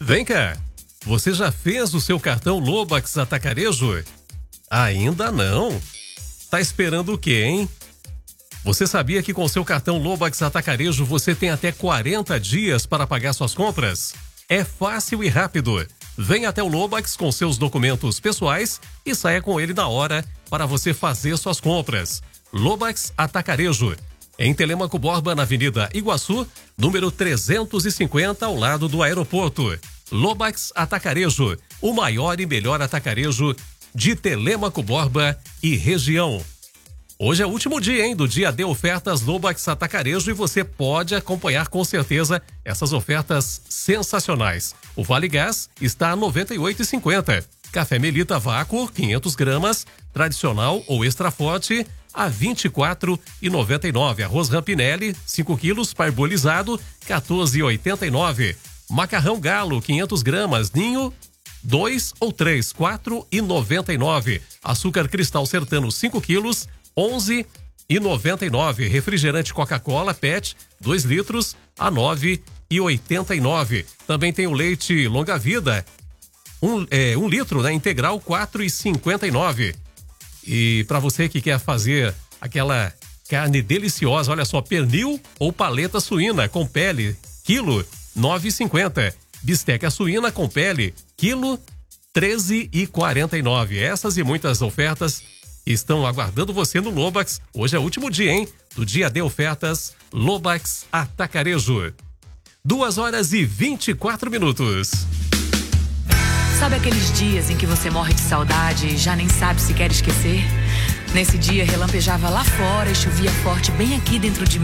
Vem cá, você já fez o seu cartão Lobax Atacarejo? Ainda não? Tá esperando o quê, hein? Você sabia que com seu cartão Lobax Atacarejo você tem até 40 dias para pagar suas compras? É fácil e rápido. Venha até o Lobax com seus documentos pessoais e saia com ele na hora para você fazer suas compras. Lobax Atacarejo, em Telêmaco Borba, na Avenida Iguaçu, número 350, ao lado do aeroporto. Lobax Atacarejo, o maior e melhor atacarejo de Telêmaco Borba e região. Hoje é o último dia, hein, do dia de ofertas Lobax Atacarejo e você pode acompanhar com certeza essas ofertas sensacionais. O Vale Gás está a R$ 98,50. Café Melita Vácuo, 500 gramas, tradicional ou extra forte, a R$ 24,99. Arroz Rampinelli, 5 quilos, parbolizado, R$ 14,89. Macarrão Galo, 500 gramas, ninho, 2 ou 3, R$ 4,99. Açúcar Cristal Sertano, 5 quilos, R$ 11,99. Refrigerante Coca-Cola PET, 2 litros, a R$ 9,89. Também tem o leite Longa Vida, 1 litro, né, integral, R$ 4,59. E para você que quer fazer aquela carne deliciosa, olha só, pernil ou paleta suína com pele, quilo, R$ 9,50. Bisteca suína com pele, quilo, R$ 13,49. Essas e muitas ofertas estão aguardando você no Lobax. Hoje é o último dia, hein? Do dia de ofertas Lobax Atacarejo. 2h24. Sabe aqueles dias em que você morre de saudade e já nem sabe se quer esquecer? Nesse dia relampejava lá fora e chovia forte bem aqui dentro de mim.